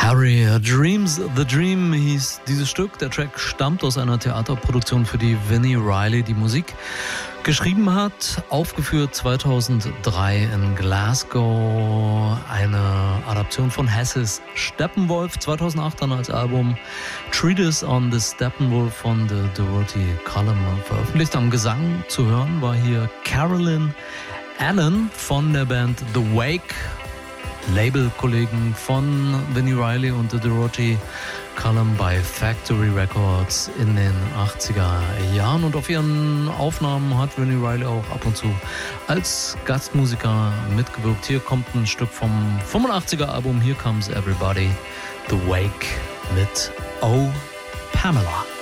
Harry Dreams the Dream hieß dieses Stück. Der Track stammt aus einer Theaterproduktion, für die Vini Reilly die Musik geschrieben hat. Aufgeführt 2003 in Glasgow. Eine Adaption von Hesses Steppenwolf. 2008 dann als Album Treatise on the Steppenwolf von The Dorothy Column veröffentlicht. Am Gesang zu hören war hier Carolyn Allen von der Band The Wake. Labelkollegen von Vini Reilly und The Dorothy Column bei Factory Records in den 80er Jahren. Und auf ihren Aufnahmen hat Vini Reilly auch ab und zu als Gastmusiker mitgewirkt. Hier kommt ein Stück vom 85er Album Here Comes Everybody, The Wake mit Oh Pamela.